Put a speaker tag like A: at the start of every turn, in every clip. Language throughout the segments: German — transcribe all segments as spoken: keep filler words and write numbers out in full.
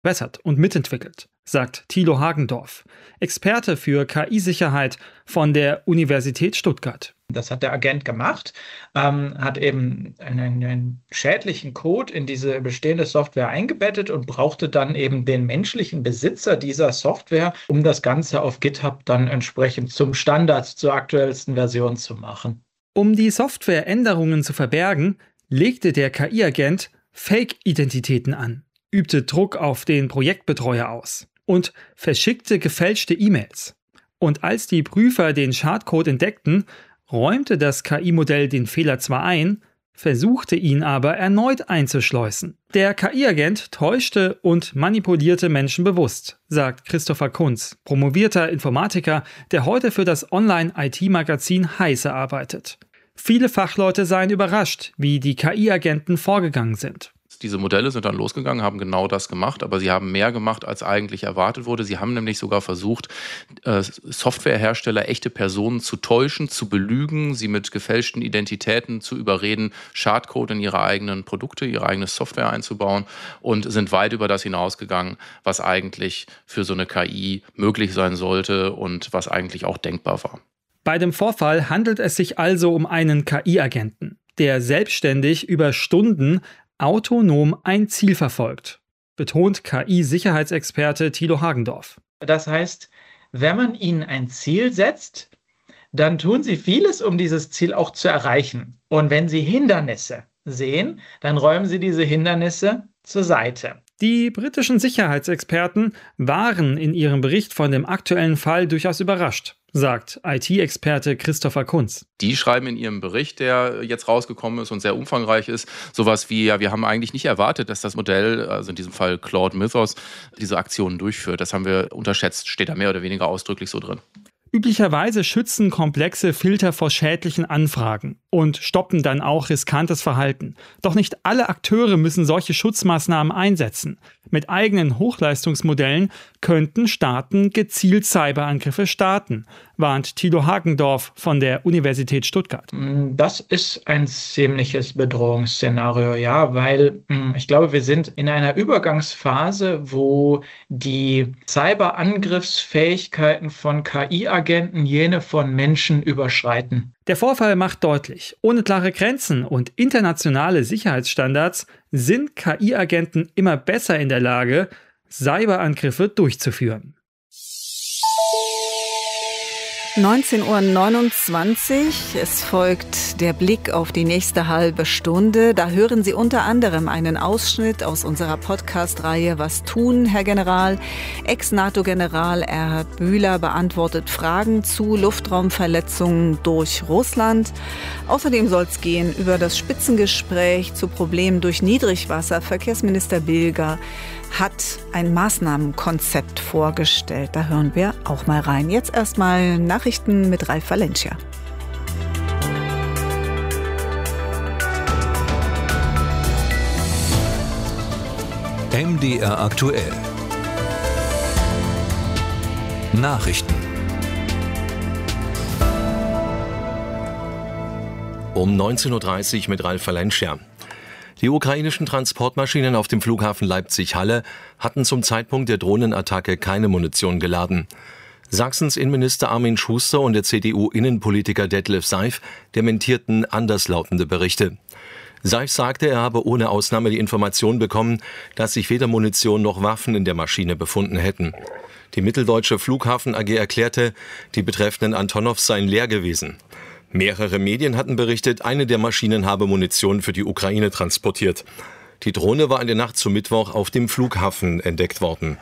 A: verbessert und mitentwickelt, sagt Thilo Hagendorf, Experte für K I-Sicherheit von der Universität Stuttgart.
B: Das hat der Agent gemacht, ähm, hat eben einen, einen schädlichen Code in diese bestehende Software eingebettet und brauchte dann eben den menschlichen Besitzer dieser Software, um das Ganze auf GitHub dann entsprechend zum Standard, zur aktuellsten Version zu machen.
A: Um die Softwareänderungen zu verbergen, legte der K I-Agent Fake-Identitäten an, übte Druck auf den Projektbetreuer aus und verschickte gefälschte E-Mails. Und als die Prüfer den Schadcode entdeckten, räumte das K I-Modell den Fehler zwar ein, versuchte ihn aber erneut einzuschleusen. Der K I-Agent täuschte und manipulierte Menschen bewusst, sagt Christopher Kunz, promovierter Informatiker, der heute für das Online-I T-Magazin Heise arbeitet. Viele Fachleute seien überrascht, wie die K I-Agenten vorgegangen sind.
C: Diese Modelle sind dann losgegangen, haben genau das gemacht, aber sie haben mehr gemacht, als eigentlich erwartet wurde. Sie haben nämlich sogar versucht, äh, Softwarehersteller, echte Personen zu täuschen, zu belügen, sie mit gefälschten Identitäten zu überreden, Schadcode in ihre eigenen Produkte, ihre eigene Software einzubauen und sind weit über das hinausgegangen, was eigentlich für so eine K I möglich sein sollte und was eigentlich auch denkbar war.
A: Bei dem Vorfall handelt es sich also um einen K I-Agenten, der selbstständig über Stunden autonom ein Ziel verfolgt, betont K I-Sicherheitsexperte Thilo Hagendorf.
B: Das heißt, wenn man ihnen ein Ziel setzt, dann tun sie vieles, um dieses Ziel auch zu erreichen. Und wenn sie Hindernisse sehen, dann räumen sie diese Hindernisse zur Seite.
A: Die britischen Sicherheitsexperten waren in ihrem Bericht von dem aktuellen Fall durchaus überrascht, sagt I T-Experte Christopher Kunz.
C: Die schreiben in ihrem Bericht, der jetzt rausgekommen ist und sehr umfangreich ist, sowas wie, ja, wir haben eigentlich nicht erwartet, dass das Modell, also in diesem Fall Claude Mythos, diese Aktionen durchführt. Das haben wir unterschätzt, steht da mehr oder weniger ausdrücklich so drin.
A: Üblicherweise schützen komplexe Filter vor schädlichen Anfragen und stoppen dann auch riskantes Verhalten. Doch nicht alle Akteure müssen solche Schutzmaßnahmen einsetzen. Mit eigenen Hochleistungsmodellen könnten Staaten gezielt Cyberangriffe starten, warnt Thilo Hagendorf von der Universität Stuttgart.
B: Das ist ein ziemliches Bedrohungsszenario, ja, weil ich glaube, wir sind in einer Übergangsphase, wo die Cyberangriffsfähigkeiten von K I-Agenten jene von Menschen überschreiten.
A: Der Vorfall macht deutlich, ohne klare Grenzen und internationale Sicherheitsstandards sind K I-Agenten immer besser in der Lage, Cyberangriffe durchzuführen.
D: neunzehn Uhr neunundzwanzig, es folgt der Blick auf die nächste halbe Stunde. Da hören Sie unter anderem einen Ausschnitt aus unserer Podcast-Reihe Was tun, Herr General? Ex-NATO-General Erhard Bühler beantwortet Fragen zu Luftraumverletzungen durch Russland. Außerdem soll es gehen über das Spitzengespräch zu Problemen durch Niedrigwasser. Verkehrsminister Bilger hat ein Maßnahmenkonzept vorgestellt. Da hören wir auch mal rein. Jetzt erstmal Nachrichten mit Ralf Valencia.
E: M D R aktuell. Nachrichten. Um neunzehn Uhr dreißig mit Ralf Valencia. Die ukrainischen Transportmaschinen auf dem Flughafen Leipzig-Halle hatten zum Zeitpunkt der Drohnenattacke keine Munition geladen. Sachsens Innenminister Armin Schuster und der C D U-Innenpolitiker Detlef Seif dementierten anderslautende Berichte. Seif sagte, er habe ohne Ausnahme die Information bekommen, dass sich weder Munition noch Waffen in der Maschine befunden hätten. Die Mitteldeutsche Flughafen A G erklärte, die betreffenden Antonows seien leer gewesen. Mehrere Medien hatten berichtet, eine der Maschinen habe Munition für die Ukraine transportiert. Die Drohne war in der Nacht zum Mittwoch auf dem Flughafen entdeckt worden.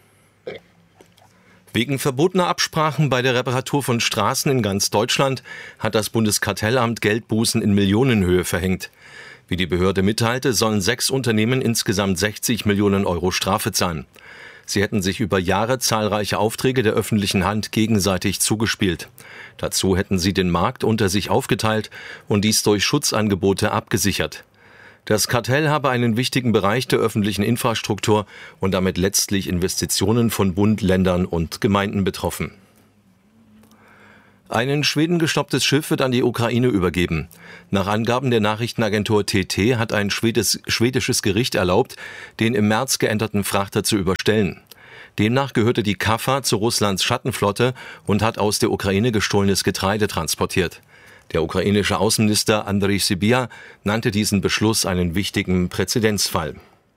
E: Wegen verbotener Absprachen bei der Reparatur von Straßen in ganz Deutschland hat das Bundeskartellamt Geldbußen in Millionenhöhe verhängt. Wie die Behörde mitteilte, sollen sechs Unternehmen insgesamt sechzig Millionen Euro Strafe zahlen. Sie hätten sich über Jahre zahlreiche Aufträge der öffentlichen Hand gegenseitig zugespielt. Dazu hätten sie den Markt unter sich aufgeteilt und dies durch Schutzangebote abgesichert. Das Kartell habe einen wichtigen Bereich der öffentlichen Infrastruktur und damit letztlich Investitionen von Bund, Ländern und Gemeinden betroffen. Ein in Schweden gestopptes Schiff wird an die Ukraine übergeben. Nach Angaben der Nachrichtenagentur T T hat ein schwedes, schwedisches Gericht erlaubt, den im März geänderten Frachter zu überstellen. Demnach gehörte die Kaffa zu Russlands Schattenflotte und hat aus der Ukraine gestohlenes Getreide transportiert. Der ukrainische Außenminister Andriy Sybiha nannte diesen Beschluss einen wichtigen Präzedenzfall.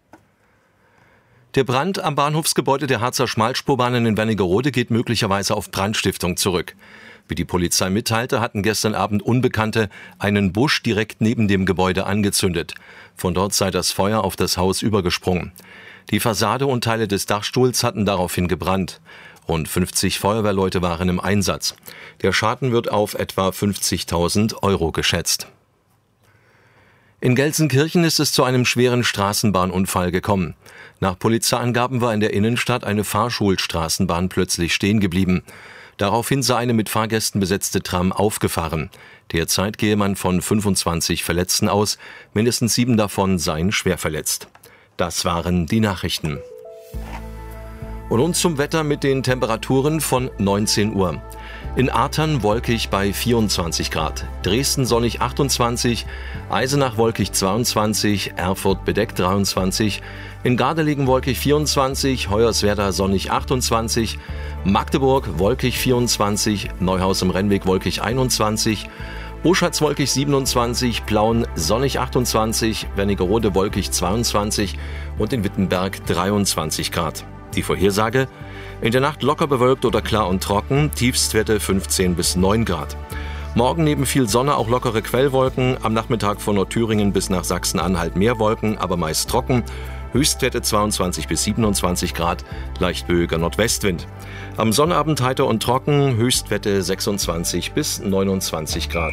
E: Der Brand am Bahnhofsgebäude der Harzer Schmalspurbahnen in Wernigerode geht möglicherweise auf Brandstiftung zurück. Wie die Polizei mitteilte, hatten gestern Abend Unbekannte einen Busch direkt neben dem Gebäude angezündet. Von dort sei das Feuer auf das Haus übergesprungen. Die Fassade und Teile des Dachstuhls hatten daraufhin gebrannt. Rund fünfzig Feuerwehrleute waren im Einsatz. Der Schaden wird auf etwa fünfzigtausend Euro geschätzt. In Gelsenkirchen ist es zu einem schweren Straßenbahnunfall gekommen. Nach Polizeiangaben war in der Innenstadt eine Fahrschulstraßenbahn plötzlich stehen geblieben. Daraufhin sei eine mit Fahrgästen besetzte Tram aufgefahren. Derzeit gehe man von fünfundzwanzig Verletzten aus. Mindestens sieben davon seien schwer verletzt. Das waren die Nachrichten. Und nun zum Wetter mit den Temperaturen von neunzehn Uhr. In Artern wolkig bei vierundzwanzig Grad, Dresden sonnig achtundzwanzig, Eisenach wolkig zweiundzwanzig, Erfurt bedeckt dreiundzwanzig, in Gardelegen wolkig vierundzwanzig, Hoyerswerda sonnig achtundzwanzig, Magdeburg wolkig vierundzwanzig, Neuhaus im Rennweg wolkig einundzwanzig, Oschatz wolkig siebenundzwanzig, Plauen sonnig achtundzwanzig, Wernigerode wolkig zweiundzwanzig und in Wittenberg dreiundzwanzig Grad. Die Vorhersage: in der Nacht locker bewölkt oder klar und trocken, Tiefstwerte fünfzehn bis neun Grad. Morgen neben viel Sonne auch lockere Quellwolken, am Nachmittag von Nordthüringen bis nach Sachsen-Anhalt mehr Wolken, aber meist trocken. Höchstwerte zweiundzwanzig bis siebenundzwanzig Grad, leicht böiger Nordwestwind. Am Sonnabend heiter und trocken, Höchstwerte sechsundzwanzig bis neunundzwanzig Grad.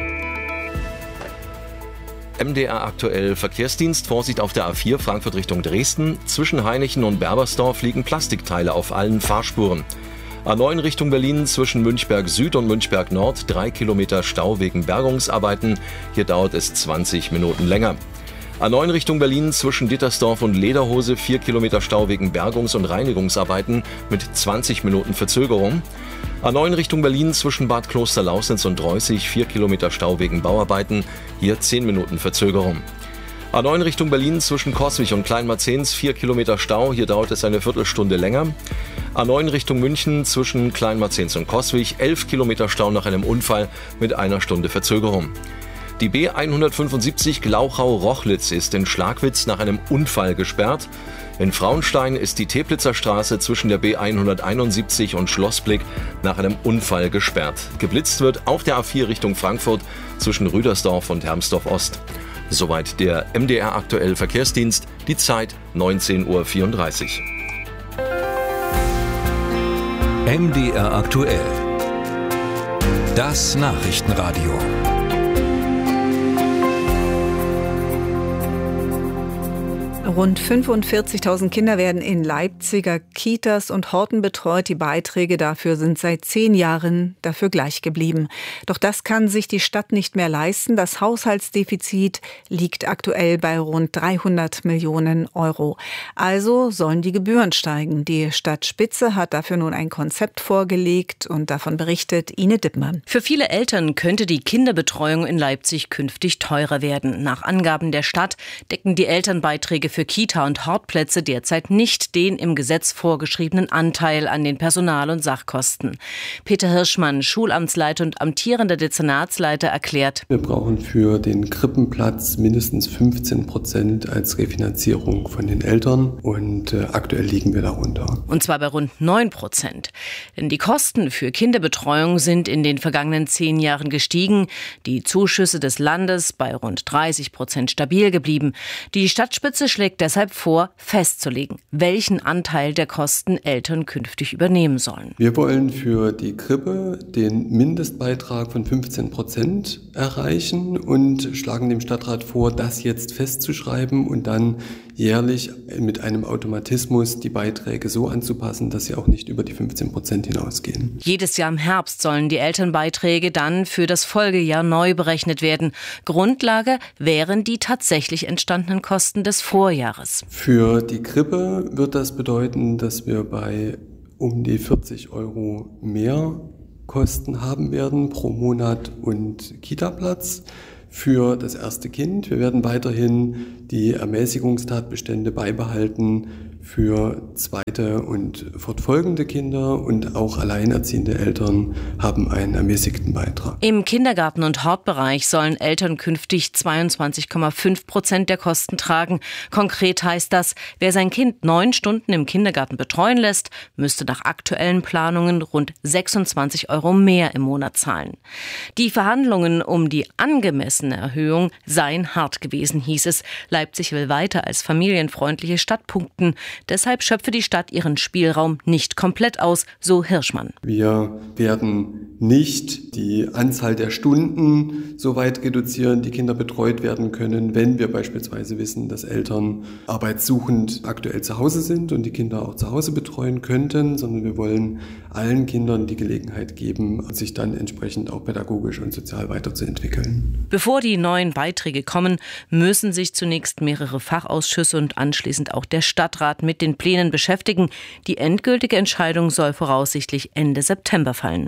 E: M D R aktuell Verkehrsdienst, Vorsicht auf der A vier Frankfurt Richtung Dresden. Zwischen Hainichen und Berbersdorf liegen Plastikteile auf allen Fahrspuren. A neun Richtung Berlin zwischen Münchberg Süd und Münchberg Nord, drei Kilometer Stau wegen Bergungsarbeiten. Hier dauert es zwanzig Minuten länger. A neun Richtung Berlin zwischen Dittersdorf und Lederhose, vier Kilometer Stau wegen Bergungs- und Reinigungsarbeiten mit zwanzig Minuten Verzögerung. A neun Richtung Berlin zwischen Bad Klosterlausnitz und Reußig, vier Kilometer Stau wegen Bauarbeiten, hier zehn Minuten Verzögerung. A neun Richtung Berlin zwischen Coswig und Kleinmarzens, vier Kilometer Stau, hier dauert es eine Viertelstunde länger. A neun Richtung München zwischen Kleinmarzens und Coswig, elf Kilometer Stau nach einem Unfall mit einer Stunde Verzögerung. Die B hundertfünfundsiebzig Glauchau-Rochlitz ist in Schlagwitz nach einem Unfall gesperrt. In Frauenstein ist die Teplitzer Straße zwischen der B hunderteinundsiebzig und Schlossblick nach einem Unfall gesperrt. Geblitzt wird auf der A vier Richtung Frankfurt zwischen Rüdersdorf und Hermsdorf Ost. Soweit der M D R aktuell Verkehrsdienst, die Zeit neunzehn Uhr vierunddreißig.
F: M D R aktuell. Das Nachrichtenradio.
D: Rund fünfundvierzigtausend Kinder werden in Leipziger Kitas und Horten betreut. Die Beiträge dafür sind seit zehn Jahren dafür gleich geblieben. Doch das kann sich die Stadt nicht mehr leisten. Das Haushaltsdefizit liegt aktuell bei rund dreihundert Millionen Euro. Also sollen die Gebühren steigen. Die Stadt Spitze hat dafür nun ein Konzept vorgelegt und davon berichtet Ine Dippmann.
G: Für viele Eltern könnte die Kinderbetreuung in Leipzig künftig teurer werden. Nach Angaben der Stadt decken die Elternbeiträge für Kita- und Hortplätze derzeit nicht den im Gesetz vorgeschriebenen Anteil an den Personal- und Sachkosten. Peter Hirschmann, Schulamtsleiter und amtierender Dezernatsleiter, erklärt:
H: Wir brauchen für den Krippenplatz mindestens fünfzehn Prozent als Refinanzierung von den Eltern und äh, aktuell liegen wir darunter.
G: Und zwar bei rund neun Prozent. Denn die Kosten für Kinderbetreuung sind in den vergangenen zehn Jahren gestiegen, die Zuschüsse des Landes bei rund dreißig Prozent stabil geblieben. Die Stadtspitze schlägt deshalb vor, festzulegen, welchen Anteil der Kosten Eltern künftig übernehmen sollen.
H: Wir wollen für die Krippe den Mindestbeitrag von fünfzehn Prozent erreichen und schlagen dem Stadtrat vor, das jetzt festzuschreiben und dann jährlich mit einem Automatismus die Beiträge so anzupassen, dass sie auch nicht über die fünfzehn Prozent hinausgehen.
G: Jedes Jahr im Herbst sollen die Elternbeiträge dann für das Folgejahr neu berechnet werden. Grundlage wären die tatsächlich entstandenen Kosten des Vorjahres.
H: Für die Krippe wird das bedeuten, dass wir bei um die vierzig Euro mehr Kosten haben werden pro Monat und Kita-Platz für das erste Kind. Wir werden weiterhin die Ermäßigungstatbestände beibehalten für zweite und fortfolgende Kinder, und auch alleinerziehende Eltern haben einen ermäßigten Beitrag.
G: Im Kindergarten- und Hortbereich sollen Eltern künftig zweiundzwanzig Komma fünf Prozent der Kosten tragen. Konkret heißt das, wer sein Kind neun Stunden im Kindergarten betreuen lässt, müsste nach aktuellen Planungen rund sechsundzwanzig Euro mehr im Monat zahlen. Die Verhandlungen um die angemessene Erhöhung seien hart gewesen, hieß es. Leipzig will weiter als familienfreundliche Stadt punkten. Deshalb schöpfe die Stadt ihren Spielraum nicht komplett aus, so Hirschmann.
H: Wir werden nicht die Anzahl der Stunden so weit reduzieren, die Kinder betreut werden können, wenn wir beispielsweise wissen, dass Eltern arbeitssuchend aktuell zu Hause sind und die Kinder auch zu Hause betreuen könnten, sondern wir wollen allen Kindern die Gelegenheit geben, sich dann entsprechend auch pädagogisch und sozial weiterzuentwickeln.
G: Bevor die neuen Beiträge kommen, müssen sich zunächst mehrere Fachausschüsse und anschließend auch der Stadtrat mit den Plänen beschäftigen. Die endgültige Entscheidung soll voraussichtlich Ende September fallen.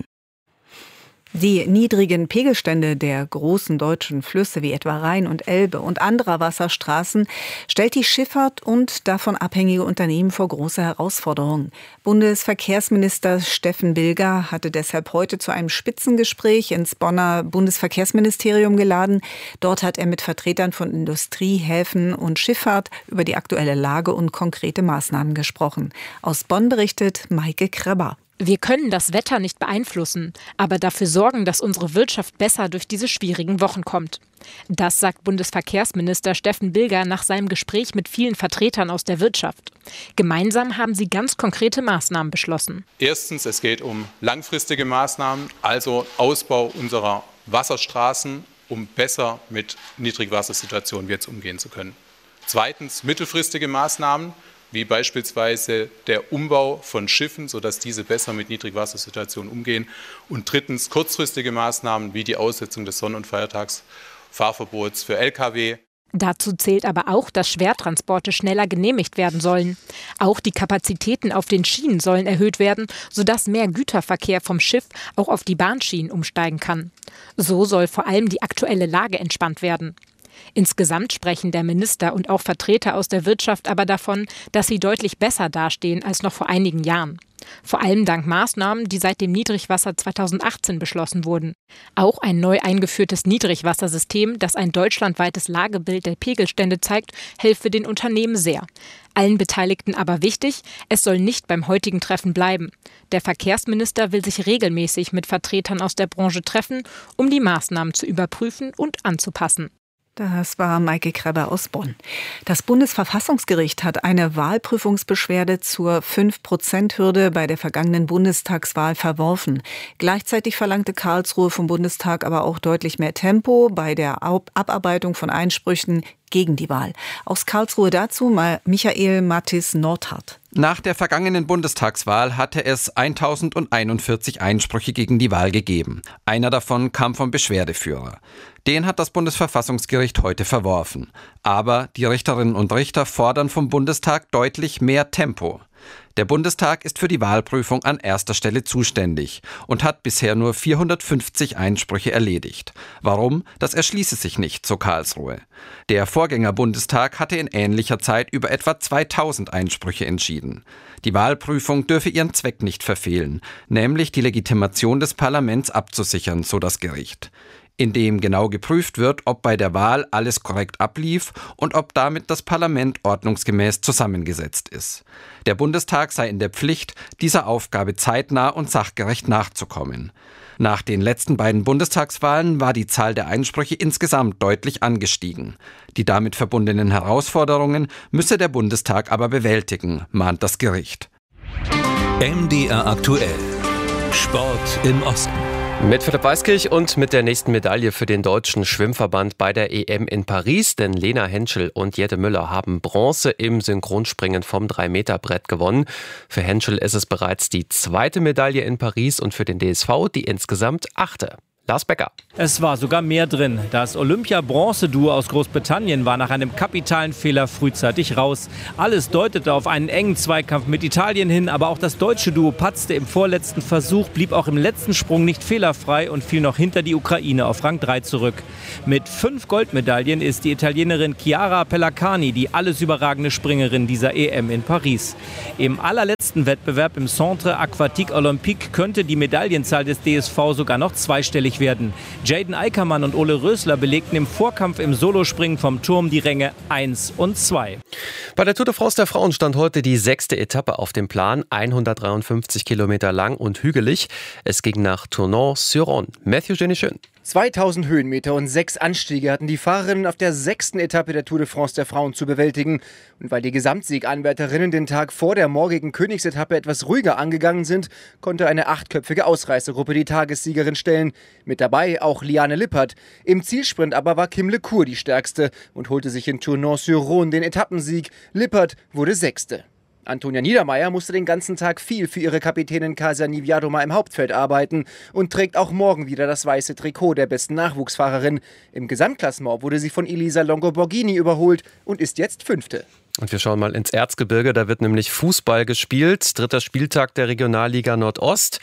D: Die niedrigen Pegelstände der großen deutschen Flüsse wie etwa Rhein und Elbe und anderer Wasserstraßen stellt die Schifffahrt und davon abhängige Unternehmen vor große Herausforderungen. Bundesverkehrsminister Steffen Bilger hatte deshalb heute zu einem Spitzengespräch ins Bonner Bundesverkehrsministerium geladen. Dort hat er mit Vertretern von Industrie, Häfen und Schifffahrt über die aktuelle Lage und konkrete Maßnahmen gesprochen. Aus Bonn berichtet Maike Kreber.
I: Wir können das Wetter nicht beeinflussen, aber dafür sorgen, dass unsere Wirtschaft besser durch diese schwierigen Wochen kommt. Das sagt Bundesverkehrsminister Steffen Bilger nach seinem Gespräch mit vielen Vertretern aus der Wirtschaft. Gemeinsam haben sie ganz konkrete Maßnahmen beschlossen.
J: Erstens, es geht um langfristige Maßnahmen, also Ausbau unserer Wasserstraßen, um besser mit Niedrigwassersituationen jetzt umgehen zu können. Zweitens, mittelfristige Maßnahmen, wie beispielsweise der Umbau von Schiffen, sodass diese besser mit Niedrigwassersituationen umgehen. Und drittens kurzfristige Maßnahmen wie die Aussetzung des Sonn- und Feiertagsfahrverbots für L K W.
I: Dazu zählt aber auch, dass Schwertransporte schneller genehmigt werden sollen. Auch die Kapazitäten auf den Schienen sollen erhöht werden, sodass mehr Güterverkehr vom Schiff auch auf die Bahnschienen umsteigen kann. So soll vor allem die aktuelle Lage entspannt werden. Insgesamt sprechen der Minister und auch Vertreter aus der Wirtschaft aber davon, dass sie deutlich besser dastehen als noch vor einigen Jahren. Vor allem dank Maßnahmen, die seit dem Niedrigwasser zweitausendachtzehn beschlossen wurden. Auch ein neu eingeführtes Niedrigwassersystem, das ein deutschlandweites Lagebild der Pegelstände zeigt, helfe den Unternehmen sehr. Allen Beteiligten aber wichtig, es soll nicht beim heutigen Treffen bleiben. Der Verkehrsminister will sich regelmäßig mit Vertretern aus der Branche treffen, um die Maßnahmen zu überprüfen und anzupassen.
D: Das war Maike Kreber aus Bonn. Das Bundesverfassungsgericht hat eine Wahlprüfungsbeschwerde zur fünf Prozent Hürde bei der vergangenen Bundestagswahl verworfen. Gleichzeitig verlangte Karlsruhe vom Bundestag aber auch deutlich mehr Tempo bei der Abarbeitung von Einsprüchen gegen die Wahl. Aus Karlsruhe dazu mal Michael Mathis-Nordhardt.
K: Nach der vergangenen Bundestagswahl hatte es tausendeinundvierzig Einsprüche gegen die Wahl gegeben. Einer davon kam vom Beschwerdeführer. Den hat das Bundesverfassungsgericht heute verworfen. Aber die Richterinnen und Richter fordern vom Bundestag deutlich mehr Tempo. Der Bundestag ist für die Wahlprüfung an erster Stelle zuständig und hat bisher nur vierhundertfünfzig Einsprüche erledigt. Warum? Das erschließe sich nicht, so Karlsruhe. Der Vorgänger-Bundestag hatte in ähnlicher Zeit über etwa zweitausend Einsprüche entschieden. Die Wahlprüfung dürfe ihren Zweck nicht verfehlen, nämlich die Legitimation des Parlaments abzusichern, so das Gericht. In dem genau geprüft wird, ob bei der Wahl alles korrekt ablief und ob damit das Parlament ordnungsgemäß zusammengesetzt ist. Der Bundestag sei in der Pflicht, dieser Aufgabe zeitnah und sachgerecht nachzukommen. Nach den letzten beiden Bundestagswahlen war die Zahl der Einsprüche insgesamt deutlich angestiegen. Die damit verbundenen Herausforderungen müsse der Bundestag aber bewältigen, mahnt das Gericht.
F: M D R aktuell. Sport im Osten.
L: Mit Philipp Weiskirch und mit der nächsten Medaille für den deutschen Schwimmverband bei der E M in Paris, denn Lena Henschel und Jette Müller haben Bronze im Synchronspringen vom drei Meter Brett gewonnen. Für Henschel ist es bereits die zweite Medaille in Paris und für den D S V die insgesamt achte. Lars Becker.
M: Es war sogar mehr drin. Das Olympia-Bronze-Duo aus Großbritannien war nach einem kapitalen Fehler frühzeitig raus. Alles deutete auf einen engen Zweikampf mit Italien hin, aber auch das deutsche Duo patzte im vorletzten Versuch, blieb auch im letzten Sprung nicht fehlerfrei und fiel noch hinter die Ukraine auf Rang drei zurück. Mit fünf Goldmedaillen ist die Italienerin Chiara Pellacani die alles überragende Springerin dieser E M in Paris. Im allerletzten Wettbewerb im Centre Aquatique Olympique könnte die Medaillenzahl des D S V sogar noch zweistellig werden. Jaden Eickermann und Ole Rösler belegten im Vorkampf im Solospringen vom Turm die Ränge eins und zwei.
L: Bei der Tour de France der Frauen stand heute die sechste Etappe auf dem Plan, hundertdreiundfünfzig Kilometer lang und hügelig. Es ging nach Tournon-sur-Rhône. Matthew Genichön.
N: zweitausend Höhenmeter und sechs Anstiege hatten die Fahrerinnen auf der sechsten Etappe der Tour de France der Frauen zu bewältigen. Und weil die Gesamtsieganwärterinnen den Tag vor der morgigen Königsetappe etwas ruhiger angegangen sind, konnte eine achtköpfige Ausreißergruppe die Tagessiegerin stellen. Mit dabei auch Liane Lippert. Im Zielsprint aber war Kim LeCour die stärkste und holte sich in Tournon-sur-Rhône den Etappensieg. Lippert wurde Sechste. Antonia Niedermeier musste den ganzen Tag viel für ihre Kapitänin Kasia Niewiadoma im Hauptfeld arbeiten und trägt auch morgen wieder das weiße Trikot der besten Nachwuchsfahrerin. Im Gesamtklassement wurde sie von Elisa Longo-Borghini überholt und ist jetzt Fünfte.
L: Und wir schauen mal ins Erzgebirge, da wird nämlich Fußball gespielt. Dritter Spieltag der Regionalliga Nordost.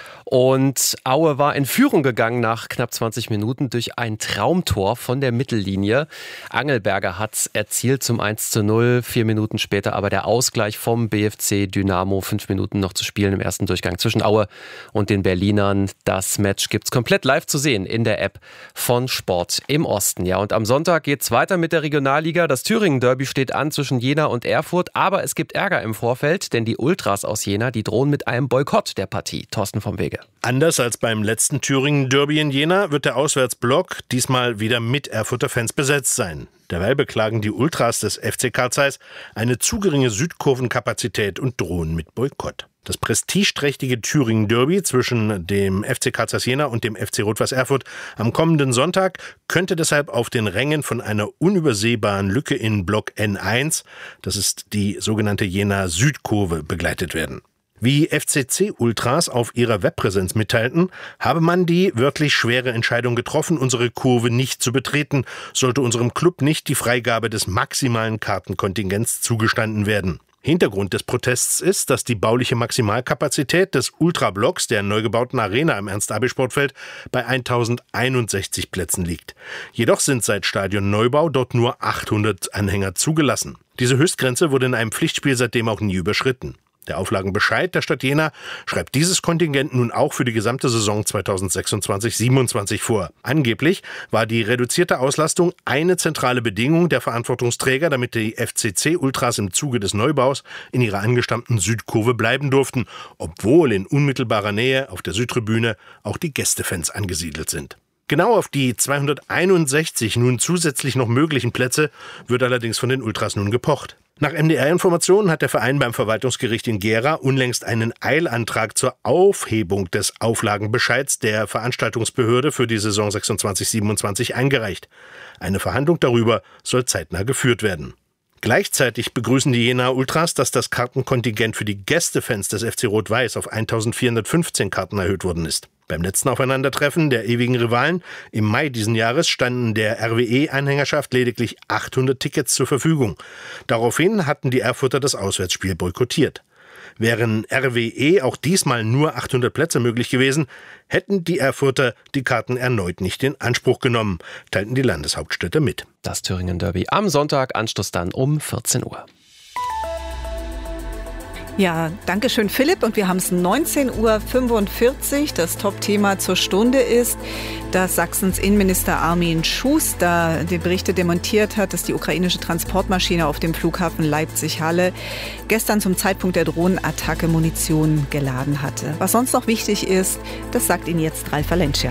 L: Und Aue war in Führung gegangen nach knapp zwanzig Minuten durch ein Traumtor von der Mittellinie. Angelberger hat's erzielt zum eins zu null. Vier Minuten später aber der Ausgleich vom B F C Dynamo. Fünf Minuten noch zu spielen im ersten Durchgang zwischen Aue und den Berlinern. Das Match gibt's komplett live zu sehen in der App von Sport im Osten. Ja, und am Sonntag geht's weiter mit der Regionalliga. Das Thüringen-Derby steht an zwischen Jena und Erfurt. Aber es gibt Ärger im Vorfeld, denn die Ultras aus Jena, die drohen mit einem Boykott der Partie. Thorsten vom Wege.
O: Anders als beim letzten Thüringen-Derby in Jena wird der Auswärtsblock diesmal wieder mit Erfurter Fans besetzt sein. Derweil beklagen die Ultras des F C Carl Zeiss eine zu geringe Südkurvenkapazität und drohen mit Boykott. Das prestigeträchtige Thüringen-Derby zwischen dem F C Carl Zeiss Jena und dem F C Rot-Weiß Erfurt am kommenden Sonntag könnte deshalb auf den Rängen von einer unübersehbaren Lücke in Block N eins, das ist die sogenannte Jena Südkurve, begleitet werden. Wie F C C-Ultras auf ihrer Webpräsenz mitteilten, habe man die wörtlich schwere Entscheidung getroffen, unsere Kurve nicht zu betreten, sollte unserem Club nicht die Freigabe des maximalen Kartenkontingents zugestanden werden. Hintergrund des Protests ist, dass die bauliche Maximalkapazität des Ultrablocks der neu gebauten Arena im Ernst-Abel-Sportfeld bei eintausendeinundsechzig Plätzen liegt. Jedoch sind seit Stadionneubau dort nur achthundert Anhänger zugelassen. Diese Höchstgrenze wurde in einem Pflichtspiel seitdem auch nie überschritten. Der Auflagenbescheid der Stadt Jena schreibt dieses Kontingent nun auch für die gesamte Saison zweitausendsechsundzwanzig siebenundzwanzig vor. Angeblich war die reduzierte Auslastung eine zentrale Bedingung der Verantwortungsträger, damit die F C C-Ultras im Zuge des Neubaus in ihrer angestammten Südkurve bleiben durften, obwohl in unmittelbarer Nähe auf der Südtribüne auch die Gästefans angesiedelt sind. Genau auf die zweihunderteinundsechzig nun zusätzlich noch möglichen Plätze wird allerdings von den Ultras nun gepocht. Nach M D R-Informationen hat der Verein beim Verwaltungsgericht in Gera unlängst einen Eilantrag zur Aufhebung des Auflagenbescheids der Veranstaltungsbehörde für die Saison sechsundzwanzig siebenundzwanzig eingereicht. Eine Verhandlung darüber soll zeitnah geführt werden. Gleichzeitig begrüßen die Jenaer Ultras, dass das Kartenkontingent für die Gästefans des F C Rot-Weiß auf eintausendvierhundertfünfzehn Karten erhöht worden ist. Beim letzten Aufeinandertreffen der ewigen Rivalen im Mai diesen Jahres standen der R W E-Anhängerschaft lediglich achthundert Tickets zur Verfügung. Daraufhin hatten die Erfurter das Auswärtsspiel boykottiert. Wären R W E auch diesmal nur achthundert Plätze möglich gewesen, hätten die Erfurter die Karten erneut nicht in Anspruch genommen, teilten die Landeshauptstädte mit.
L: Das Thüringen-Derby am Sonntag, Anschluss dann um vierzehn Uhr.
D: Ja, danke schön, Philipp. Und wir haben es neunzehn Uhr fünfundvierzig. Das Top-Thema zur Stunde ist, dass Sachsens Innenminister Armin Schuster die Berichte demontiert hat, dass die ukrainische Transportmaschine auf dem Flughafen Leipzig-Halle gestern zum Zeitpunkt der Drohnenattacke Munition geladen hatte. Was sonst noch wichtig ist, das sagt Ihnen jetzt Ralf Valencia.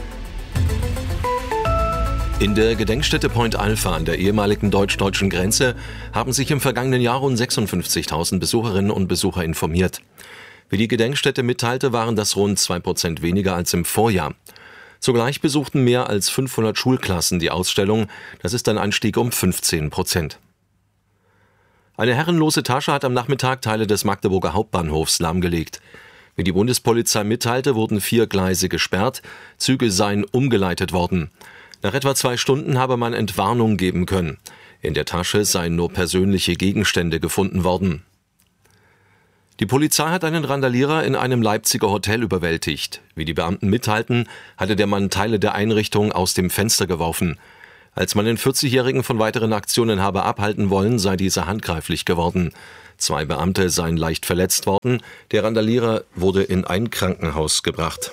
E: In der Gedenkstätte Point Alpha an der ehemaligen deutsch-deutschen Grenze haben sich im vergangenen Jahr rund sechsundfünfzigtausend Besucherinnen und Besucher informiert. Wie die Gedenkstätte mitteilte, waren das rund zwei Prozent weniger als im Vorjahr. Zugleich besuchten mehr als fünfhundert Schulklassen die Ausstellung. Das ist ein Anstieg um fünfzehn Prozent. Eine herrenlose Tasche hat am Nachmittag Teile des Magdeburger Hauptbahnhofs lahmgelegt. Wie die Bundespolizei mitteilte, wurden vier Gleise gesperrt, Züge seien umgeleitet worden. Nach etwa zwei Stunden habe man Entwarnung geben können. In der Tasche seien nur persönliche Gegenstände gefunden worden. Die Polizei hat einen Randalierer in einem Leipziger Hotel überwältigt. Wie die Beamten mitteilten, hatte der Mann Teile der Einrichtung aus dem Fenster geworfen. Als man den vierzigjährigen von weiteren Aktionen habe abhalten wollen, sei dieser handgreiflich geworden. Zwei Beamte seien leicht verletzt worden. Der Randalierer wurde in ein Krankenhaus gebracht.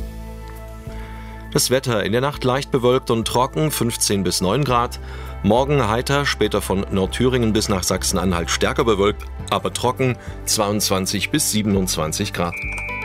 E: Das Wetter: in der Nacht leicht bewölkt und trocken, fünfzehn bis neun Grad. Morgen heiter, später von Nordthüringen bis nach Sachsen-Anhalt stärker bewölkt, aber trocken, zweiundzwanzig bis siebenundzwanzig Grad.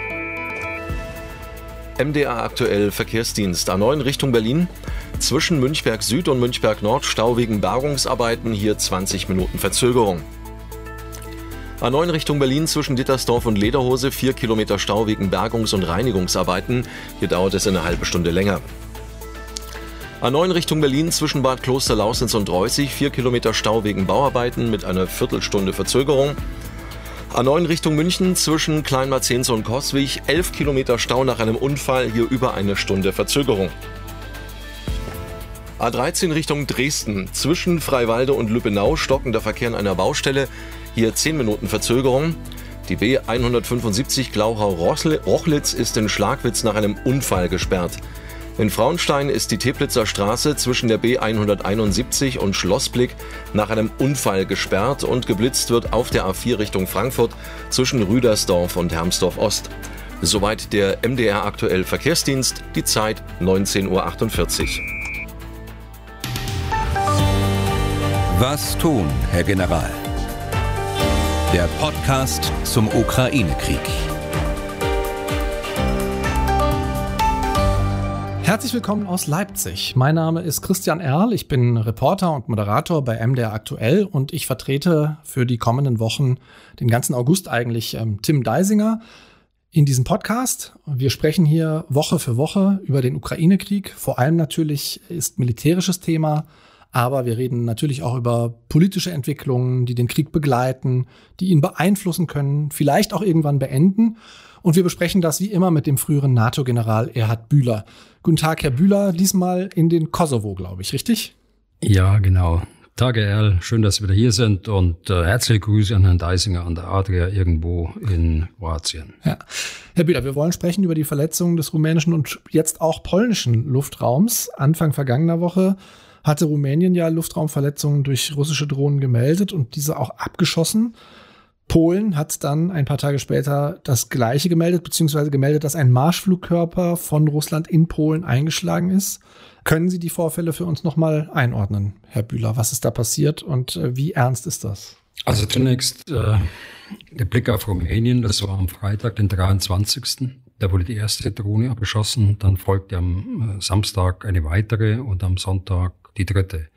E: M D R aktuell Verkehrsdienst. A neun Richtung Berlin. Zwischen Münchberg Süd und Münchberg Nord Stau wegen Bergungsarbeiten, hier zwanzig Minuten Verzögerung. A neun Richtung Berlin zwischen Dittersdorf und Lederhose, vier Kilometer Stau wegen Bergungs- und Reinigungsarbeiten. Hier dauert es eine halbe Stunde länger. A neun Richtung Berlin zwischen Bad Kloster-Lausnitz und Reußig, vier Kilometer Stau wegen Bauarbeiten mit einer Viertelstunde Verzögerung. A neun Richtung München zwischen Kleinmarzenz und Coswig, elf Kilometer Stau nach einem Unfall, hier über eine Stunde Verzögerung. A dreizehn Richtung Dresden zwischen Freiwalde und Lübbenau, stockender Verkehr an einer Baustelle, hier zehn Minuten Verzögerung. Die B hundertfünfundsiebzig Glauchau-Rochlitz ist in Schlagwitz nach einem Unfall gesperrt. In Frauenstein ist die Teplitzer Straße zwischen der B hunderteinundsiebzig und Schlossblick nach einem Unfall gesperrt und geblitzt wird auf der A vier Richtung Frankfurt zwischen Rüdersdorf und Hermsdorf Ost. Soweit der M D R aktuell Verkehrsdienst, die Zeit neunzehn Uhr achtundvierzig.
F: Was tun, Herr General? Der Podcast zum Ukraine-Krieg.
P: Herzlich willkommen aus Leipzig. Mein Name ist Christian Erl, ich bin Reporter und Moderator bei M D R aktuell und ich vertrete für die kommenden Wochen, den ganzen August eigentlich, ähm, Tim Deisinger in diesem Podcast. Wir sprechen hier Woche für Woche über den Ukraine-Krieg. Vor allem natürlich ist militärisches Thema, aber wir reden natürlich auch über politische Entwicklungen, die den Krieg begleiten, die ihn beeinflussen können, vielleicht auch irgendwann beenden. Und wir besprechen das wie immer mit dem früheren NATO-General Erhard Bühler. Guten Tag, Herr Bühler, diesmal in den Kosovo, glaube ich, richtig?
Q: Ja, genau. Tag, Herr Erl, schön, dass Sie wieder hier sind und äh, herzliche Grüße an Herrn Deisinger an der Adria irgendwo in Kroatien.
P: Ja. Herr Bühler, wir wollen sprechen über die Verletzungen des rumänischen und jetzt auch polnischen Luftraums. Anfang vergangener Woche hatte Rumänien ja Luftraumverletzungen durch russische Drohnen gemeldet und diese auch abgeschossen. Polen hat dann ein paar Tage später das Gleiche gemeldet, beziehungsweise gemeldet, dass ein Marschflugkörper von Russland in Polen eingeschlagen ist. Können Sie die Vorfälle für uns nochmal einordnen, Herr Bühler? Was ist da passiert und äh, wie ernst ist das?
Q: Also zunächst äh, der Blick auf Rumänien. Das war am Freitag, den dreiundzwanzigsten Da wurde die erste Drohne abgeschossen. Dann folgte am äh, Samstag eine weitere und am Sonntag die dritte.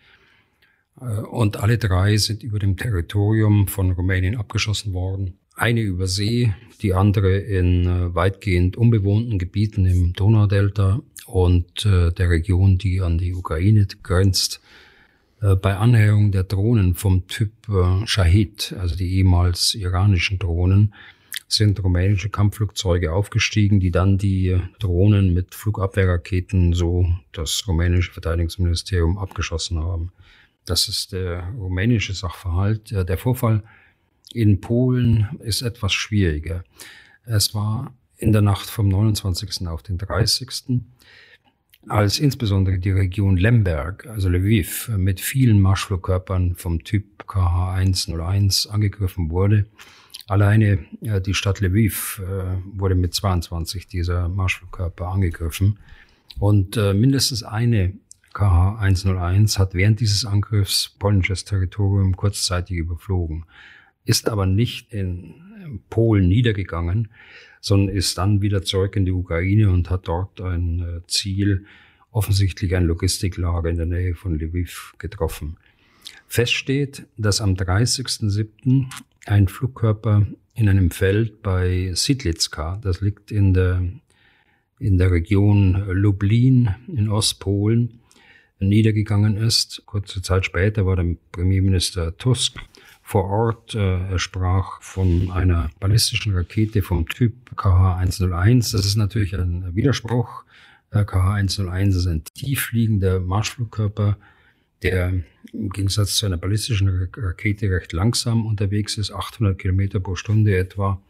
Q: Und alle drei sind über dem Territorium von Rumänien abgeschossen worden. Eine über See, die andere in weitgehend unbewohnten Gebieten im Donaudelta und der Region, die an die Ukraine grenzt. Bei Annäherung der Drohnen vom Typ Shahid, also die ehemals iranischen Drohnen, sind rumänische Kampfflugzeuge aufgestiegen, die dann die Drohnen mit Flugabwehrraketen, so das rumänische Verteidigungsministerium, abgeschossen haben. Das ist der rumänische Sachverhalt. Der Vorfall in Polen ist etwas schwieriger. Es war in der Nacht vom neunundzwanzigsten auf den dreißigsten als insbesondere die Region Lemberg, also Lviv, mit vielen Marschflugkörpern vom Typ K H hunderteins angegriffen wurde. Alleine ja, die Stadt Lviv äh, wurde mit zweiundzwanzig dieser Marschflugkörper angegriffen. Und äh, mindestens eine K H hunderteins hat während dieses Angriffs polnisches Territorium kurzzeitig überflogen, ist aber nicht in Polen niedergegangen, sondern ist dann wieder zurück in die Ukraine und hat dort ein Ziel, offensichtlich ein Logistiklager in der Nähe von Lviv, getroffen. Fest steht, dass am dreißigsten siebten ein Flugkörper in einem Feld bei Siedlitska, das liegt in der, in der Region Lublin in Ostpolen, niedergegangen ist. Kurze Zeit später war der Premierminister Tusk vor Ort. Er sprach von einer ballistischen Rakete vom Typ K H hunderteins. Das ist natürlich ein Widerspruch. K H hunderteins ist ein tieffliegender Marschflugkörper, der im Gegensatz zu einer ballistischen Rakete recht langsam unterwegs ist, achthundert Kilometer pro Stunde etwa.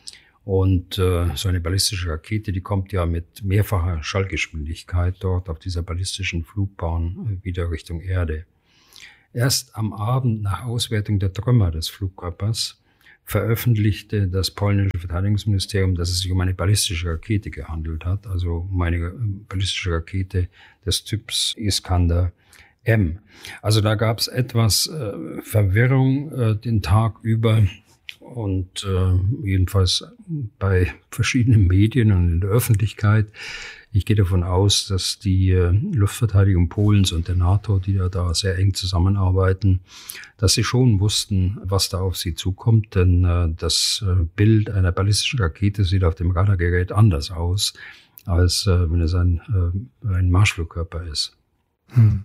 Q: Und äh, so eine ballistische Rakete, die kommt ja mit mehrfacher Schallgeschwindigkeit dort auf dieser ballistischen Flugbahn äh, wieder Richtung Erde. Erst am Abend nach Auswertung der Trümmer des Flugkörpers veröffentlichte das polnische Verteidigungsministerium, dass es sich um eine ballistische Rakete gehandelt hat, also um eine ballistische Rakete des Typs Iskander M. Also da gab es etwas äh, Verwirrung äh, den Tag über. Und äh, jedenfalls bei verschiedenen Medien und in der Öffentlichkeit. Ich gehe davon aus, dass die äh, Luftverteidigung Polens und der NATO, die ja da sehr eng zusammenarbeiten, dass sie schon wussten, was da auf sie zukommt. Denn äh, das äh, Bild einer ballistischen Rakete sieht auf dem Radargerät anders aus, als äh, wenn es ein, äh, ein Marschflugkörper ist.
P: Hm.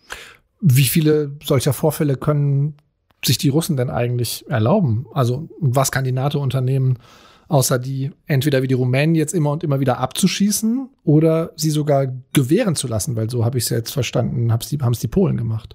P: Wie viele solcher Vorfälle können sich die Russen denn eigentlich erlauben? Also was kann die NATO unternehmen, außer die entweder wie die Rumänen jetzt immer und immer wieder abzuschießen oder sie sogar gewähren zu lassen? Weil so habe ich es jetzt verstanden, haben es die Polen gemacht.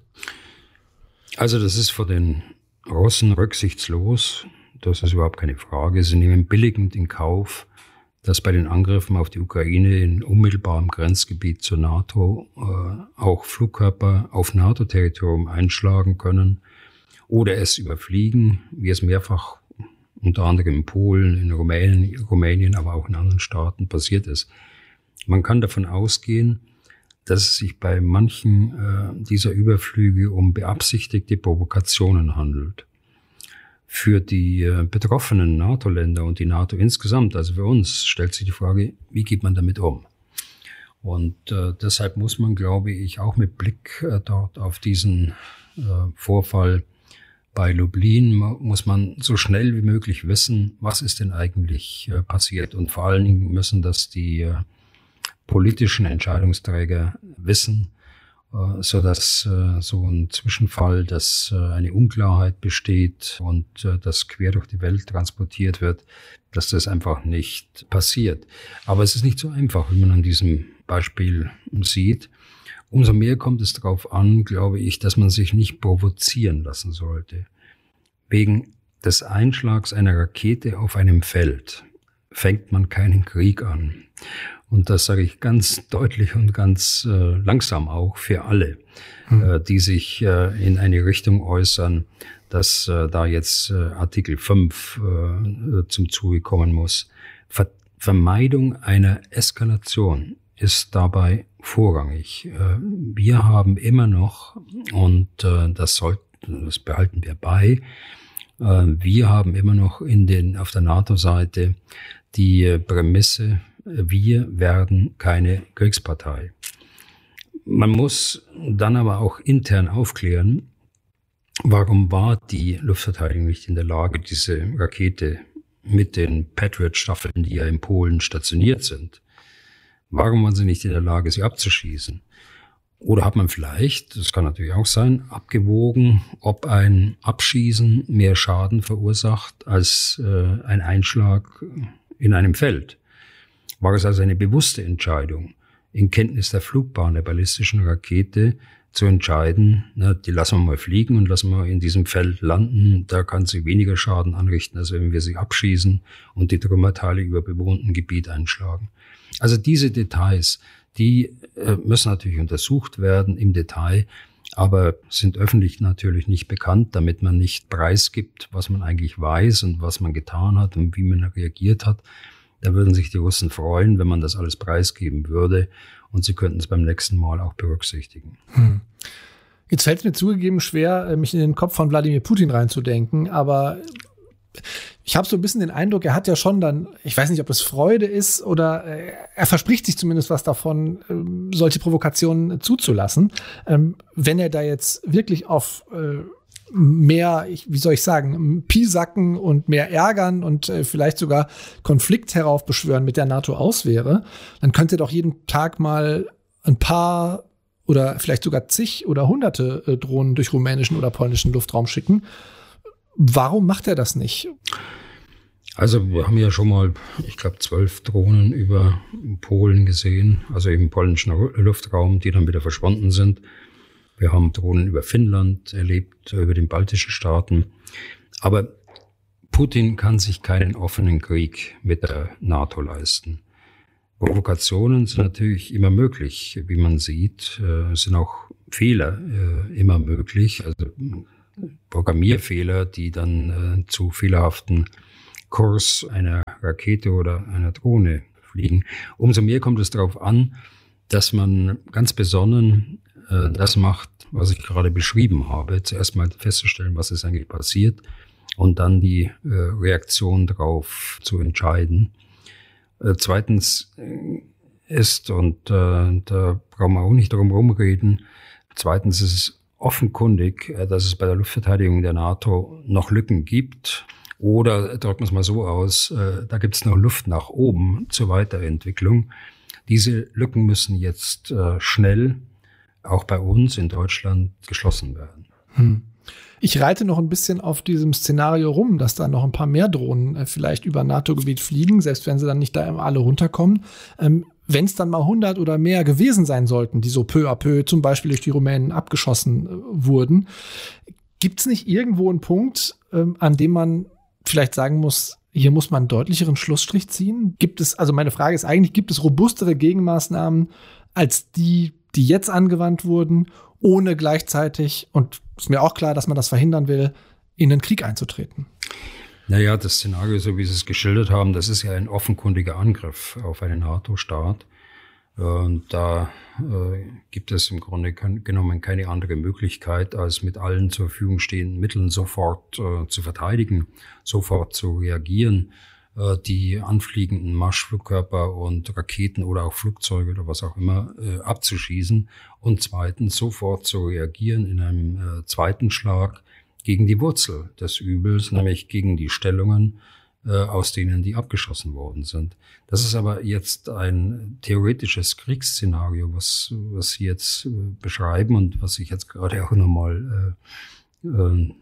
Q: Also das ist für den Russen rücksichtslos. Das ist überhaupt keine Frage. Sie nehmen billigend in Kauf, dass bei den Angriffen auf die Ukraine in unmittelbarem Grenzgebiet zur NATO äh, auch Flugkörper auf NATO-Territorium einschlagen können oder es überfliegen, wie es mehrfach unter anderem in Polen, in Rumänien, Rumänien, aber auch in anderen Staaten passiert ist. Man kann davon ausgehen, dass es sich bei manchen äh, dieser Überflüge um beabsichtigte Provokationen handelt. Für die äh, betroffenen NATO-Länder und die NATO insgesamt, also für uns, stellt sich die Frage, wie geht man damit um? Und äh, deshalb muss man, glaube ich, auch mit Blick äh, dort auf diesen äh, Vorfall bei Lublin muss man so schnell wie möglich wissen, was ist denn eigentlich äh, passiert. Und vor allen Dingen müssen das die äh, politischen Entscheidungsträger wissen, äh, so dass äh, so ein Zwischenfall, dass äh, eine Unklarheit besteht und äh, das quer durch die Welt transportiert wird, dass das einfach nicht passiert. Aber es ist nicht so einfach, wie man an diesem Beispiel sieht. Umso mehr kommt es darauf an, glaube ich, dass man sich nicht provozieren lassen sollte. Wegen des Einschlags einer Rakete auf einem Feld fängt man keinen Krieg an. Und das sage ich ganz deutlich und ganz äh, langsam auch für alle, mhm. äh, die sich äh, in eine Richtung äußern, dass äh, da jetzt äh, Artikel fünf äh, zum Zuge kommen muss. Ver- Vermeidung einer Eskalation ist dabei vorrangig. Wir haben immer noch, und das sollten, das behalten wir bei, wir haben immer noch in den, auf der NATO-Seite die Prämisse, wir werden keine Kriegspartei. Man muss dann aber auch intern aufklären, warum war die Luftverteidigung nicht in der Lage, diese Rakete mit den Patriot-Staffeln, die ja in Polen stationiert sind, warum waren sie nicht in der Lage, sie abzuschießen? Oder hat man vielleicht, das kann natürlich auch sein, abgewogen, ob ein Abschießen mehr Schaden verursacht als äh, ein Einschlag in einem Feld? War es also eine bewusste Entscheidung, in Kenntnis der Flugbahn der ballistischen Rakete zu entscheiden, na, die lassen wir mal fliegen und lassen wir in diesem Feld landen, da kann sie weniger Schaden anrichten, als wenn wir sie abschießen und die Trümmerteile über bewohnten Gebiet einschlagen. Also diese Details, die äh, müssen natürlich untersucht werden im Detail, aber sind öffentlich natürlich nicht bekannt, damit man nicht preisgibt, was man eigentlich weiß und was man getan hat und wie man reagiert hat. Da würden sich die Russen freuen, wenn man das alles preisgeben würde und sie könnten es beim nächsten Mal auch berücksichtigen.
P: Hm. Jetzt fällt es mir zugegeben schwer, mich in den Kopf von Wladimir Putin reinzudenken, aber ich habe so ein bisschen den Eindruck, er hat ja schon dann, ich weiß nicht, ob es Freude ist oder äh, er verspricht sich zumindest was davon, äh, solche Provokationen zuzulassen. Ähm, wenn er da jetzt wirklich auf äh, mehr, ich, wie soll ich sagen, Piesacken und mehr ärgern und äh, vielleicht sogar Konflikt heraufbeschwören mit der NATO aus wäre, dann könnte er doch jeden Tag mal ein paar oder vielleicht sogar zig oder hunderte äh, Drohnen durch rumänischen oder polnischen Luftraum schicken. Warum macht er das nicht?
Q: Also wir haben ja schon mal, ich glaube, zwölf Drohnen über Polen gesehen, also im polnischen Luftraum, die dann wieder verschwunden sind. Wir haben Drohnen über Finnland erlebt, über den baltischen Staaten. Aber Putin kann sich keinen offenen Krieg mit der NATO leisten. Provokationen sind natürlich immer möglich, wie man sieht. Es sind auch Fehler immer möglich, also Programmierfehler, die dann zu fehlerhaften Kurs einer Rakete oder einer Drohne fliegen. Umso mehr kommt es darauf an, dass man ganz besonnen äh, das macht, was ich gerade beschrieben habe. Zuerst mal festzustellen, was ist eigentlich passiert und dann die äh, Reaktion darauf zu entscheiden. Äh, zweitens ist, und äh, da brauchen wir auch nicht drum rumreden, zweitens ist es offenkundig, äh, dass es bei der Luftverteidigung der NATO noch Lücken gibt. Oder drücken wir es mal so aus, äh, da gibt es noch Luft nach oben zur Weiterentwicklung. Diese Lücken müssen jetzt äh, schnell, auch bei uns in Deutschland, geschlossen werden.
P: Hm. Ich reite noch ein bisschen auf diesem Szenario rum, dass da noch ein paar mehr Drohnen äh, vielleicht über NATO-Gebiet fliegen, selbst wenn sie dann nicht da alle runterkommen. Ähm, wenn es dann mal hundert oder mehr gewesen sein sollten, die so peu à peu zum Beispiel durch die Rumänen abgeschossen äh, wurden, gibt es nicht irgendwo einen Punkt, ähm, an dem man vielleicht sagen muss, hier muss man einen deutlicheren Schlussstrich ziehen? Gibt es, also meine Frage ist eigentlich, gibt es robustere Gegenmaßnahmen als die, die jetzt angewandt wurden, ohne gleichzeitig, und ist mir auch klar, dass man das verhindern will, in den Krieg einzutreten?
Q: Naja, das Szenario, so wie Sie es geschildert haben, das ist ja ein offenkundiger Angriff auf einen NATO-Staat. Und da äh, gibt es im Grunde genommen keine andere Möglichkeit, als mit allen zur Verfügung stehenden Mitteln sofort äh, zu verteidigen, sofort zu reagieren, äh, die anfliegenden Marschflugkörper und Raketen oder auch Flugzeuge oder was auch immer äh, abzuschießen und zweitens sofort zu reagieren in einem äh, zweiten Schlag gegen die Wurzel des Übels, nämlich gegen die Stellungen, aus denen die abgeschossen worden sind. Das ist aber jetzt ein theoretisches Kriegsszenario, was, was Sie jetzt beschreiben und was ich jetzt gerade auch nochmal äh, äh,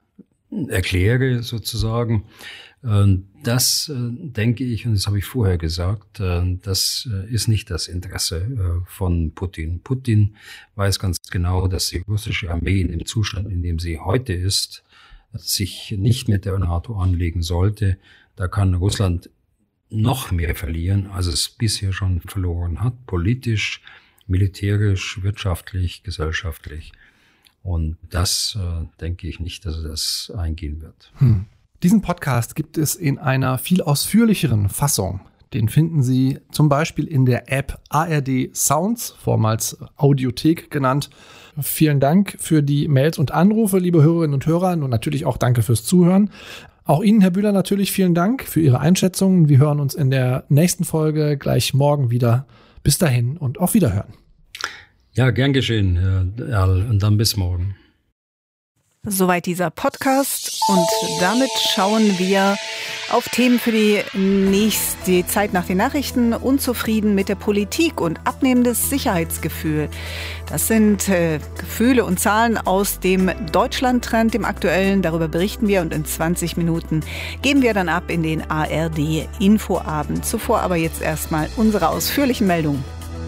Q: erkläre sozusagen. Äh, das äh, denke ich, und das habe ich vorher gesagt, äh, das äh, ist nicht das Interesse äh, von Putin. Putin weiß ganz genau, dass die russische Armee in dem Zustand, in dem sie heute ist, sich nicht mit der NATO anlegen sollte. Da kann Russland noch mehr verlieren, als es bisher schon verloren hat, politisch, militärisch, wirtschaftlich, gesellschaftlich. Und das äh, denke ich nicht, dass das eingehen wird.
P: Hm. Diesen Podcast gibt es in einer viel ausführlicheren Fassung. Den finden Sie zum Beispiel in der App A R D Sounds, vormals Audiothek genannt. Vielen Dank für die Mails und Anrufe, liebe Hörerinnen und Hörer, und natürlich auch danke fürs Zuhören. Auch Ihnen, Herr Bühler, natürlich vielen Dank für Ihre Einschätzungen. Wir hören uns in der nächsten Folge gleich morgen wieder. Bis dahin und auf Wiederhören.
Q: Ja, gern geschehen, Herr Erl, und dann bis morgen.
D: Soweit dieser Podcast, und damit schauen wir auf Themen für die nächste Zeit nach den Nachrichten. Unzufrieden mit der Politik und abnehmendes Sicherheitsgefühl. Das sind äh, Gefühle und Zahlen aus dem Deutschland-Trend, dem aktuellen. Darüber berichten wir, und in zwanzig Minuten geben wir dann ab in den A R D-Infoabend. Zuvor aber jetzt erstmal unsere ausführlichen Meldungen.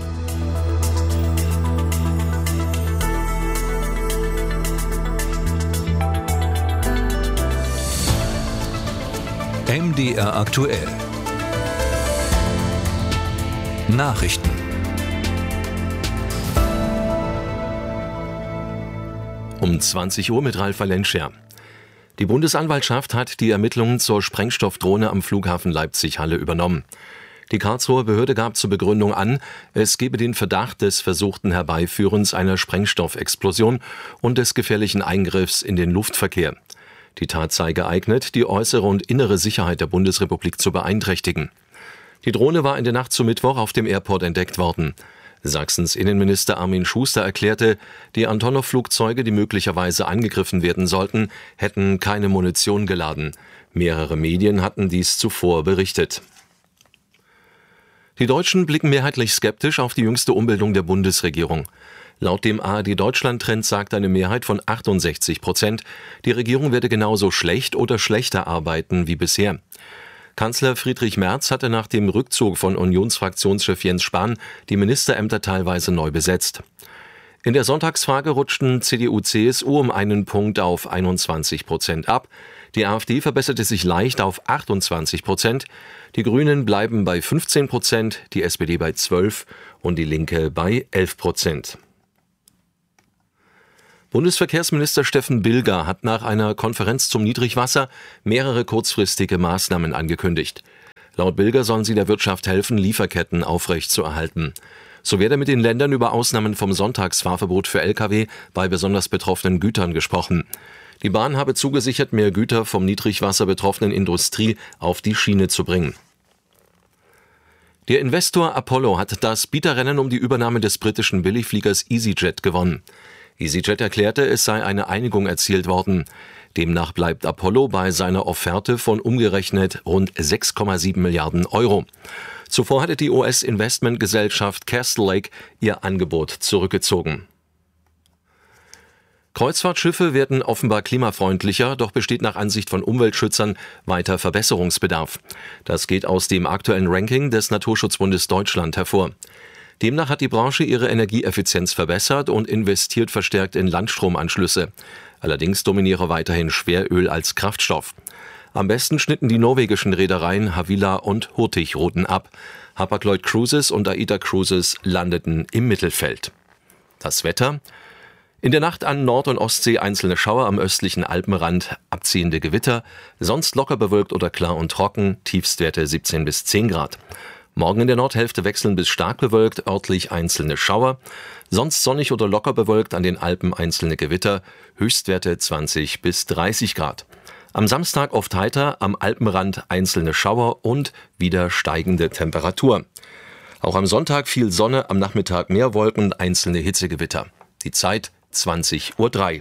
F: M D R aktuell. Nachrichten.
E: Um zwanzig Uhr mit Ralf Valenscher. Die Bundesanwaltschaft hat die Ermittlungen zur Sprengstoffdrohne am Flughafen Leipzig-Halle übernommen. Die Karlsruher Behörde gab zur Begründung an, es gebe den Verdacht des versuchten Herbeiführens einer Sprengstoffexplosion und des gefährlichen Eingriffs in den Luftverkehr. Die Tat sei geeignet, die äußere und innere Sicherheit der Bundesrepublik zu beeinträchtigen. Die Drohne war in der Nacht zu Mittwoch auf dem Airport entdeckt worden. Sachsens Innenminister Armin Schuster erklärte, die Antonov-Flugzeuge, die möglicherweise angegriffen werden sollten, hätten keine Munition geladen. Mehrere Medien hatten dies zuvor berichtet. Die Deutschen blicken mehrheitlich skeptisch auf die jüngste Umbildung der Bundesregierung. Laut dem A R D-Deutschland-Trend sagt eine Mehrheit von achtundsechzig Prozent, die Regierung werde genauso schlecht oder schlechter arbeiten wie bisher. Kanzler Friedrich Merz hatte nach dem Rückzug von Unionsfraktionschef Jens Spahn die Ministerämter teilweise neu besetzt. In der Sonntagsfrage rutschten C D U C S U um einen Punkt auf einundzwanzig Prozent ab. Die AfD verbesserte sich leicht auf achtundzwanzig Prozent. Die Grünen bleiben bei fünfzehn Prozent, die S P D bei zwölf und die Linke bei elf Prozent. Bundesverkehrsminister Steffen Bilger hat nach einer Konferenz zum Niedrigwasser mehrere kurzfristige Maßnahmen angekündigt. Laut Bilger sollen sie der Wirtschaft helfen, Lieferketten aufrechtzuerhalten. So werde mit den Ländern über Ausnahmen vom Sonntagsfahrverbot für L K W bei besonders betroffenen Gütern gesprochen. Die Bahn habe zugesichert, mehr Güter vom Niedrigwasser betroffenen Industrie auf die Schiene zu bringen. Der Investor Apollo hat das Bieterrennen um die Übernahme des britischen Billigfliegers EasyJet gewonnen. EasyJet erklärte, es sei eine Einigung erzielt worden. Demnach bleibt Apollo bei seiner Offerte von umgerechnet rund sechs Komma sieben Milliarden Euro. Zuvor hatte die U S-Investmentgesellschaft Castlelake ihr Angebot zurückgezogen. Kreuzfahrtschiffe werden offenbar klimafreundlicher, doch besteht nach Ansicht von Umweltschützern weiter Verbesserungsbedarf. Das geht aus dem aktuellen Ranking des Naturschutzbundes Deutschland hervor. Demnach hat die Branche ihre Energieeffizienz verbessert und investiert verstärkt in Landstromanschlüsse. Allerdings dominiere weiterhin Schweröl als Kraftstoff. Am besten schnitten die norwegischen Reedereien Havila und Hurtigruten ab. Hapag-Lloyd Cruises und AIDA Cruises landeten im Mittelfeld. Das Wetter: In der Nacht an Nord- und Ostsee einzelne Schauer, am östlichen Alpenrand abziehende Gewitter, sonst locker bewölkt oder klar und trocken, Tiefstwerte siebzehn bis zehn Grad. Morgen in der Nordhälfte wechseln bis stark bewölkt, örtlich einzelne Schauer, sonst sonnig oder locker bewölkt, an den Alpen einzelne Gewitter, Höchstwerte zwanzig bis dreißig Grad. Am Samstag oft heiter, am Alpenrand einzelne Schauer und wieder steigende Temperatur. Auch am Sonntag viel Sonne, am Nachmittag mehr Wolken und einzelne Hitzegewitter. Die Zeit zwanzig Uhr drei.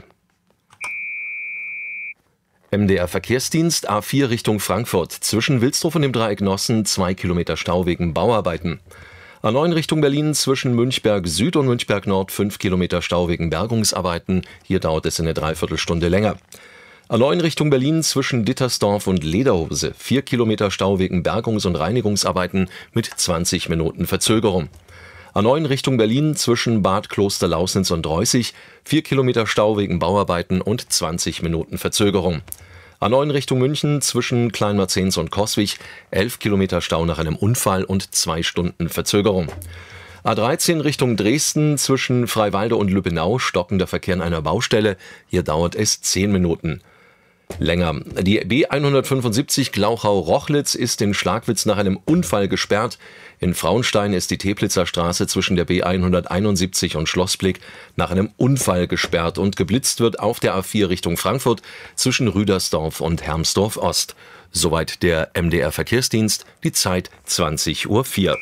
E: M D R Verkehrsdienst A vier Richtung Frankfurt. Zwischen Wilsdruff und dem Dreieck Nossen zwei Kilometer Stau wegen Bauarbeiten. A neun Richtung Berlin zwischen Münchberg Süd und Münchberg Nord fünf Kilometer Stau wegen Bergungsarbeiten. Hier dauert es eine Dreiviertelstunde länger. A neun Richtung Berlin zwischen Dittersdorf und Lederhose vier Kilometer Stau wegen Bergungs- und Reinigungsarbeiten mit zwanzig Minuten Verzögerung. A neun Richtung Berlin zwischen Bad Klosterlausnitz und Reußig vier Kilometer Stau wegen Bauarbeiten und zwanzig Minuten Verzögerung. A neun Richtung München zwischen Kleinmerzens und Coswig elf Kilometer Stau nach einem Unfall und zwei Stunden Verzögerung. A dreizehn Richtung Dresden zwischen Freiwalde und Lübbenau stockender Verkehr an einer Baustelle. Hier dauert es zehn Minuten länger. Die B hundertfünfundsiebzig Glauchau-Rochlitz ist in Schlagwitz nach einem Unfall gesperrt. In Frauenstein ist die Teplitzer Straße zwischen der B hunderteinundsiebzig und Schlossblick nach einem Unfall gesperrt und geblitzt wird auf der A vier Richtung Frankfurt zwischen Rüdersdorf und Hermsdorf Ost. Soweit der M D R Verkehrsdienst, die Zeit zwanzig Uhr vier.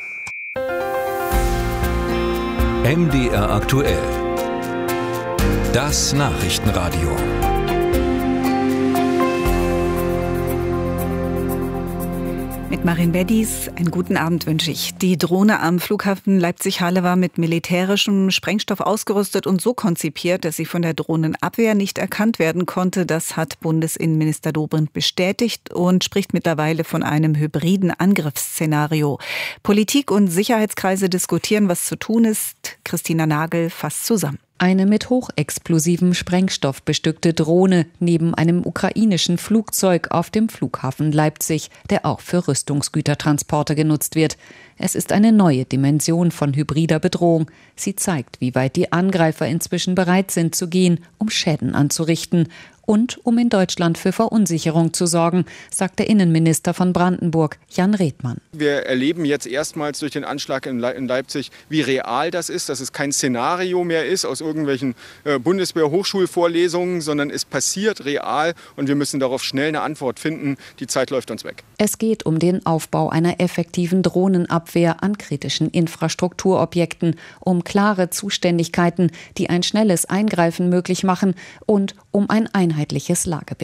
F: M D R aktuell. Das Nachrichtenradio.
D: Mit Marin Beddies einen guten Abend wünsche ich. Die Drohne am Flughafen Leipzig-Halle war mit militärischem Sprengstoff ausgerüstet und so konzipiert, dass sie von der Drohnenabwehr nicht erkannt werden konnte. Das hat Bundesinnenminister Dobrindt bestätigt und spricht mittlerweile von einem hybriden Angriffsszenario. Politik und Sicherheitskreise diskutieren, was zu tun ist. Christina Nagel fasst zusammen.
R: Eine mit hochexplosivem Sprengstoff bestückte Drohne neben einem ukrainischen Flugzeug auf dem Flughafen Leipzig, der auch für Rüstungsgütertransporte genutzt wird. Es ist eine neue Dimension von hybrider Bedrohung. Sie zeigt, wie weit die Angreifer inzwischen bereit sind zu gehen, um Schäden anzurichten. Und um in Deutschland für Verunsicherung zu sorgen, sagt der Innenminister von Brandenburg, Jan Redmann.
S: Wir erleben jetzt erstmals durch den Anschlag in Leipzig, wie real das ist, dass es kein Szenario mehr ist aus irgendwelchen Bundeswehr-Hochschulvorlesungen, sondern es passiert real und wir müssen darauf schnell eine Antwort finden. Die Zeit läuft uns weg.
R: Es geht um den Aufbau einer effektiven Drohnenabwehr an kritischen Infrastrukturobjekten, um klare Zuständigkeiten, die ein schnelles Eingreifen möglich machen und um ein einheitliches Lagebild.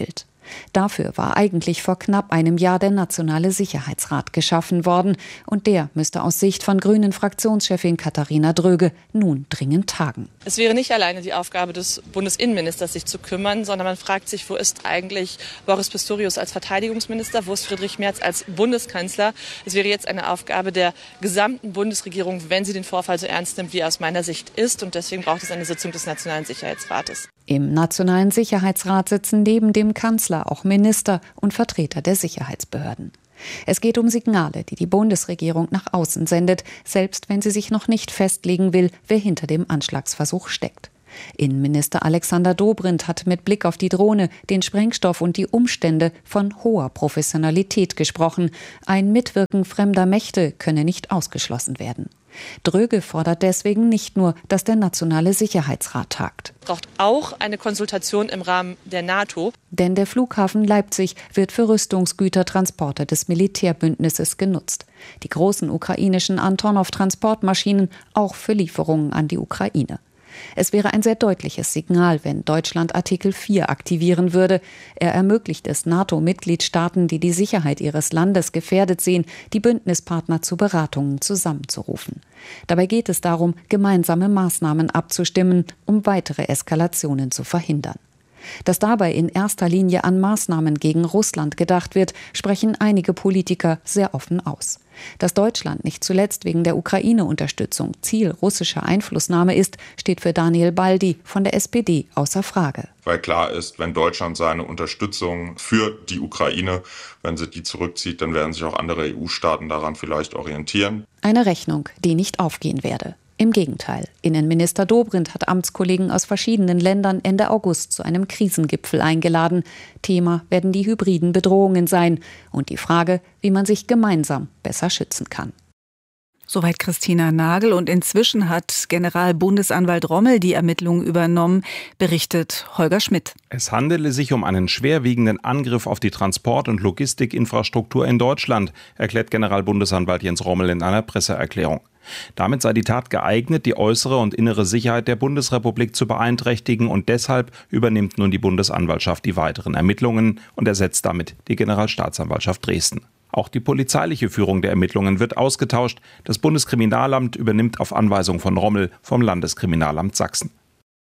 R: Dafür war eigentlich vor knapp einem Jahr der Nationale Sicherheitsrat geschaffen worden. Und der müsste aus Sicht von Grünen-Fraktionschefin Katharina Dröge nun dringend tagen.
T: Es wäre nicht alleine die Aufgabe des Bundesinnenministers, sich zu kümmern, sondern man fragt sich, wo ist eigentlich Boris Pistorius als Verteidigungsminister, wo ist Friedrich Merz als Bundeskanzler? Es wäre jetzt eine Aufgabe der gesamten Bundesregierung, wenn sie den Vorfall so ernst nimmt, wie er aus meiner Sicht ist. Und deswegen braucht es eine Sitzung des Nationalen Sicherheitsrates.
R: Im Nationalen Sicherheitsrat sitzen neben dem Kanzler auch Minister und Vertreter der Sicherheitsbehörden. Es geht um Signale, die die Bundesregierung nach außen sendet, selbst wenn sie sich noch nicht festlegen will, wer hinter dem Anschlagsversuch steckt. Innenminister Alexander Dobrindt hat mit Blick auf die Drohne, den Sprengstoff und die Umstände von hoher Professionalität gesprochen. Ein Mitwirken fremder Mächte könne nicht ausgeschlossen werden. Dröge fordert deswegen nicht nur, dass der Nationale Sicherheitsrat tagt.
T: Es braucht auch eine Konsultation im Rahmen der NATO.
R: Denn der Flughafen Leipzig wird für Rüstungsgütertransporte des Militärbündnisses genutzt. Die großen ukrainischen Antonov-Transportmaschinen auch für Lieferungen an die Ukraine. Es wäre ein sehr deutliches Signal, wenn Deutschland Artikel vier aktivieren würde. Er ermöglicht es NATO-Mitgliedstaaten, die die Sicherheit ihres Landes gefährdet sehen, die Bündnispartner zu Beratungen zusammenzurufen. Dabei geht es darum, gemeinsame Maßnahmen abzustimmen, um weitere Eskalationen zu verhindern. Dass dabei in erster Linie an Maßnahmen gegen Russland gedacht wird, sprechen einige Politiker sehr offen aus. Dass Deutschland nicht zuletzt wegen der Ukraine-Unterstützung Ziel russischer Einflussnahme ist, steht für Daniel Baldi von der S P D außer Frage.
U: Weil klar ist, wenn Deutschland seine Unterstützung für die Ukraine, wenn sie die zurückzieht, dann werden sich auch andere E U-Staaten daran vielleicht orientieren.
R: Eine Rechnung, die nicht aufgehen werde. Im Gegenteil, Innenminister Dobrindt hat Amtskollegen aus verschiedenen Ländern Ende August zu einem Krisengipfel eingeladen. Thema werden die hybriden Bedrohungen sein und die Frage, wie man sich gemeinsam besser schützen kann.
D: Soweit Christina Nagel. Und inzwischen hat Generalbundesanwalt Rommel die Ermittlungen übernommen, berichtet Holger Schmidt.
V: Es handele sich um einen schwerwiegenden Angriff auf die Transport- und Logistikinfrastruktur in Deutschland, erklärt Generalbundesanwalt Jens Rommel in einer Presseerklärung. Damit sei die Tat geeignet, die äußere und innere Sicherheit der Bundesrepublik zu beeinträchtigen, und deshalb übernimmt nun die Bundesanwaltschaft die weiteren Ermittlungen und ersetzt damit die Generalstaatsanwaltschaft Dresden. Auch die polizeiliche Führung der Ermittlungen wird ausgetauscht. Das Bundeskriminalamt übernimmt auf Anweisung von Rommel vom Landeskriminalamt Sachsen.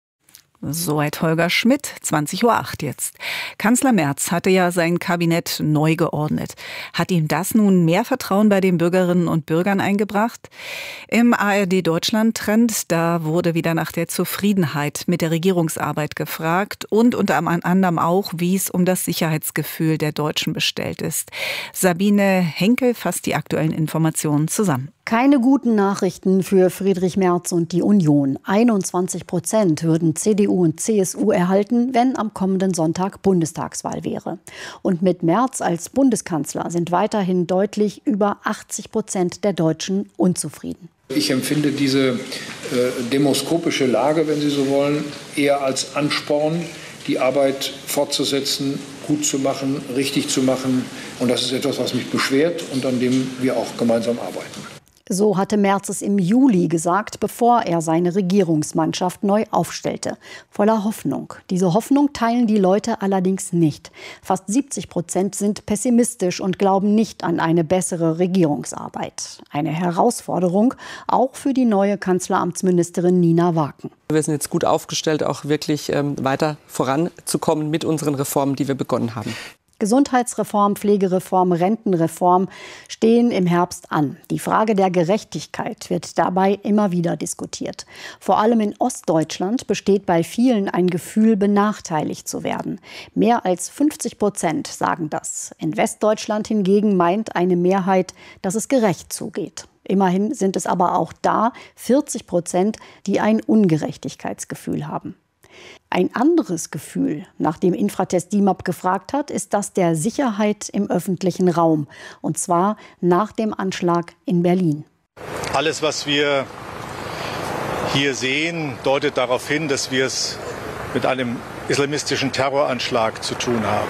D: Soweit Holger Schmidt, zwanzig Uhr acht jetzt. Kanzler Merz hatte ja sein Kabinett neu geordnet. Hat ihm das nun mehr Vertrauen bei den Bürgerinnen und Bürgern eingebracht? Im A R D-Deutschland-Trend, da wurde wieder nach der Zufriedenheit mit der Regierungsarbeit gefragt und unter anderem auch, wie es um das Sicherheitsgefühl der Deutschen bestellt ist. Sabine Henkel fasst die aktuellen Informationen zusammen.
W: Keine guten Nachrichten für Friedrich Merz und die Union. einundzwanzig Prozent würden C D U und C S U erhalten, wenn am kommenden Sonntag Bundestagswahl wäre. Und mit Merz als Bundeskanzler sind weiterhin deutlich über achtzig Prozent der Deutschen unzufrieden.
X: Ich empfinde diese äh, demoskopische Lage, wenn Sie so wollen, eher als Ansporn, die Arbeit fortzusetzen, gut zu machen, richtig zu machen. Und das ist etwas, was mich beschwert und an dem wir auch gemeinsam arbeiten.
W: So hatte Merz es im Juli gesagt, bevor er seine Regierungsmannschaft neu aufstellte. Voller Hoffnung. Diese Hoffnung teilen die Leute allerdings nicht. Fast siebzig Prozent sind pessimistisch und glauben nicht an eine bessere Regierungsarbeit. Eine Herausforderung auch für die neue Kanzleramtsministerin Nina Waken.
Y: Wir sind jetzt gut aufgestellt, auch wirklich ähm, weiter voranzukommen mit unseren Reformen, die wir begonnen haben.
W: Gesundheitsreform, Pflegereform, Rentenreform stehen im Herbst an. Die Frage der Gerechtigkeit wird dabei immer wieder diskutiert. Vor allem in Ostdeutschland besteht bei vielen ein Gefühl, benachteiligt zu werden. Mehr als fünfzig Prozent sagen das. In Westdeutschland hingegen meint eine Mehrheit, dass es gerecht zugeht. Immerhin sind es aber auch da vierzig Prozent, die ein Ungerechtigkeitsgefühl haben. Ein anderes Gefühl, nach dem Infratest D I M A P gefragt hat, ist das der Sicherheit im öffentlichen Raum. Und zwar nach dem Anschlag in Berlin.
Z: Alles, was wir hier sehen, deutet darauf hin, dass wir es mit einem islamistischen Terroranschlag zu tun haben.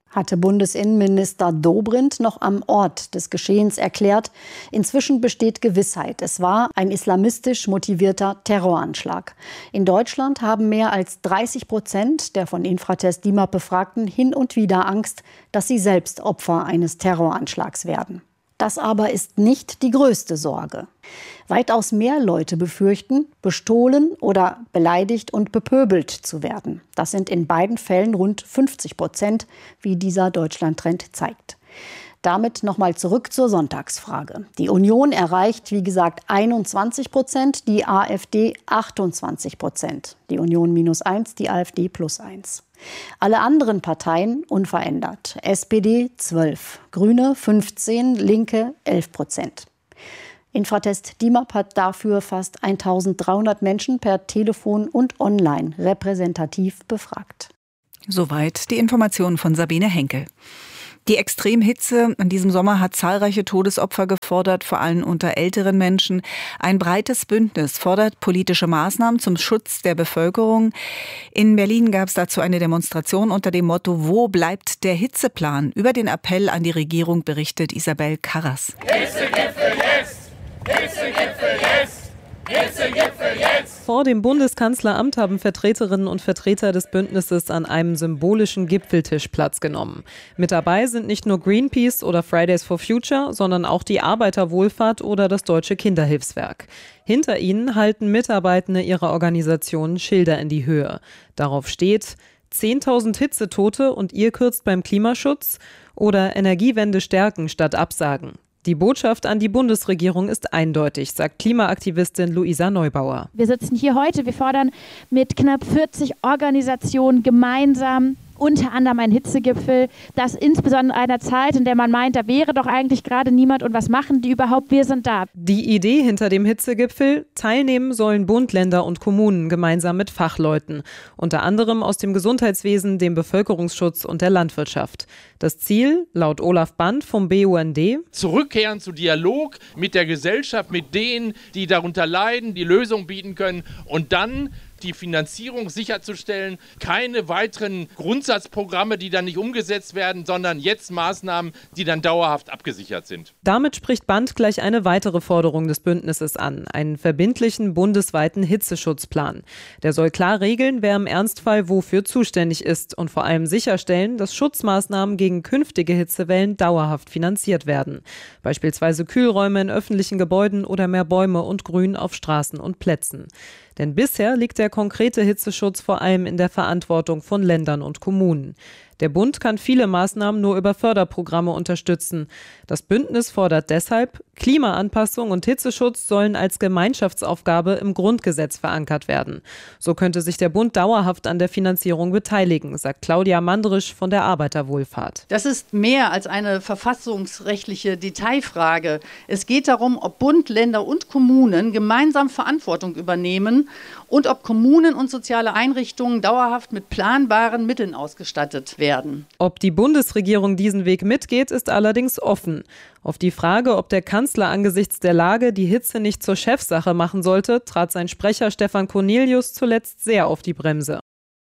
W: hatte Bundesinnenminister Dobrindt noch am Ort des Geschehens erklärt. Inzwischen besteht Gewissheit. Es war ein islamistisch motivierter Terroranschlag. In Deutschland haben mehr als dreißig Prozent der von Infratest D I M A P Befragten hin und wieder Angst, dass sie selbst Opfer eines Terroranschlags werden. Das aber ist nicht die größte Sorge. Weitaus mehr Leute befürchten, bestohlen oder beleidigt und bepöbelt zu werden. Das sind in beiden Fällen rund fünfzig Prozent, wie dieser Deutschland-Trend zeigt. Damit nochmal zurück zur Sonntagsfrage. Die Union erreicht, wie gesagt, einundzwanzig Prozent, die AfD achtundzwanzig Prozent. Die Union minus eins, die AfD plus eins. Alle anderen Parteien unverändert. S P D zwölf, Grüne fünfzehn, Linke elf Prozent. Infratest D I M A P hat dafür fast eintausenddreihundert Menschen per Telefon und online repräsentativ befragt.
D: Soweit die Informationen von Sabine Henkel. Die Extremhitze in diesem Sommer hat zahlreiche Todesopfer gefordert, vor allem unter älteren Menschen. Ein breites Bündnis fordert politische Maßnahmen zum Schutz der Bevölkerung. In Berlin gab es dazu eine Demonstration unter dem Motto "Wo bleibt der Hitzeplan?" Über den Appell an die Regierung berichtet Isabel Karras.
A: Hitzegipfel jetzt! Hitzegipfel jetzt! Hitzegipfel jetzt!
B: Vor dem Bundeskanzleramt haben Vertreterinnen und Vertreter des Bündnisses an einem symbolischen Gipfeltisch Platz genommen. Mit dabei sind nicht nur Greenpeace oder Fridays for Future, sondern auch die Arbeiterwohlfahrt oder das Deutsche Kinderhilfswerk. Hinter ihnen halten Mitarbeitende ihrer Organisationen Schilder in die Höhe. Darauf steht: zehntausend Hitzetote und ihr kürzt beim Klimaschutz oder Energiewende stärken statt absagen. Die Botschaft an die Bundesregierung ist eindeutig, sagt Klimaaktivistin Luisa Neubauer.
C: Wir sitzen hier heute, wir fordern mit knapp vierzig Organisationen gemeinsam unter anderem einen Hitzegipfel, das insbesondere in einer Zeit, in der man meint, da wäre doch eigentlich gerade niemand und was machen die überhaupt, wir sind da.
B: Die Idee hinter dem Hitzegipfel: teilnehmen sollen Bund, Länder und Kommunen gemeinsam mit Fachleuten, unter anderem aus dem Gesundheitswesen, dem Bevölkerungsschutz und der Landwirtschaft. Das Ziel, laut Olaf Band vom B U N D:
G: zurückkehren zu Dialog mit der Gesellschaft, mit denen, die darunter leiden, die Lösung bieten können und dann die Finanzierung sicherzustellen, keine weiteren Grundsatzprogramme, die dann nicht umgesetzt werden, sondern jetzt Maßnahmen, die dann dauerhaft abgesichert sind.
B: Damit spricht Band gleich eine weitere Forderung des Bündnisses an, einen verbindlichen bundesweiten Hitzeschutzplan. Der soll klar regeln, wer im Ernstfall wofür zuständig ist und vor allem sicherstellen, dass Schutzmaßnahmen gegen künftige Hitzewellen dauerhaft finanziert werden. Beispielsweise Kühlräume in öffentlichen Gebäuden oder mehr Bäume und Grün auf Straßen und Plätzen. Denn bisher liegt der konkrete Hitzeschutz vor allem in der Verantwortung von Ländern und Kommunen. Der Bund kann viele Maßnahmen nur über Förderprogramme unterstützen. Das Bündnis fordert deshalb, Klimaanpassung und Hitzeschutz sollen als Gemeinschaftsaufgabe im Grundgesetz verankert werden. So könnte sich der Bund dauerhaft an der Finanzierung beteiligen, sagt Claudia Mandrisch von der Arbeiterwohlfahrt.
H: Das ist mehr als eine verfassungsrechtliche Detailfrage. Es geht darum, ob Bund, Länder und Kommunen gemeinsam Verantwortung übernehmen und ob Kommunen und soziale Einrichtungen dauerhaft mit planbaren Mitteln ausgestattet werden.
B: Ob die Bundesregierung diesen Weg mitgeht, ist allerdings offen. Auf die Frage, ob der Kanzler angesichts der Lage die Hitze nicht zur Chefsache machen sollte, trat sein Sprecher Stefan Cornelius zuletzt sehr auf die Bremse.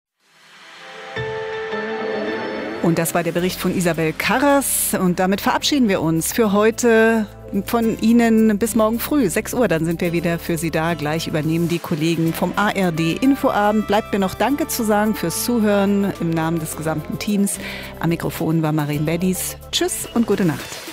D: Und das war der Bericht von Isabel Karras. Und damit verabschieden wir uns für heute von Ihnen bis morgen früh, sechs Uhr. Dann sind wir wieder für Sie da. Gleich übernehmen die Kollegen vom A R D Infoabend. Bleibt mir noch Danke zu sagen fürs Zuhören im Namen des gesamten Teams. Am Mikrofon war Marien Beddies. Tschüss und gute Nacht.